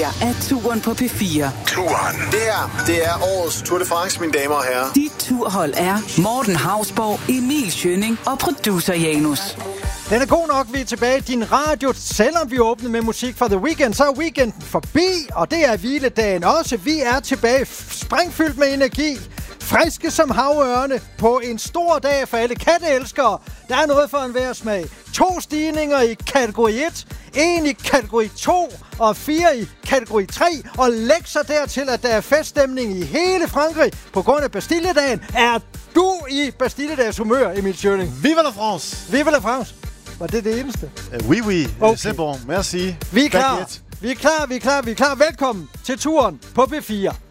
her er Touren på P4. Touren. Det er årets Tour de France, mine damer og herrer. Dit turhold er Morten Hausborg, Emil Schønning og producer Janus. Den er god nok, vi er tilbage i din radio. Selvom vi åbnede med musik fra The Weeknd, så er weekenden forbi, og det er hviledagen også. Vi er tilbage sprængfyldt med energi. Friske som havørne på en stor dag for alle katteelskere. Der er noget for enhver smag. 2 stigninger i kategori 1, 1 i kategori 2 og 4 i kategori 3. Og læg så dertil, at der er feststemning i hele Frankrig på grund af Bastilledagen. Er du i Bastilledags humør, Emil Schønning? Vive la France! Vive la France! Var det eneste? Oui, okay. C'est bon, merci. Vi er klar. Vi er klar. Velkommen til Touren på P4.